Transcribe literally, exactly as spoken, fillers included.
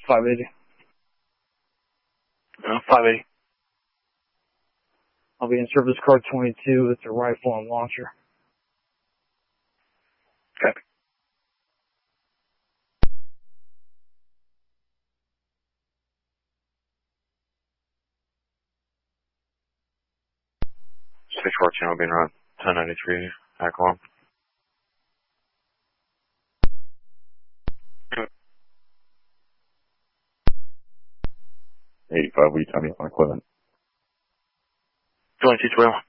five eighty. Uh, five eighty. I'll be in service car twenty-two. It's a rifle and launcher. Okay. six fourteen will be around ten ninety-three, Avalon. eighty-five, we, I mean, on equipment. twenty-two twelve.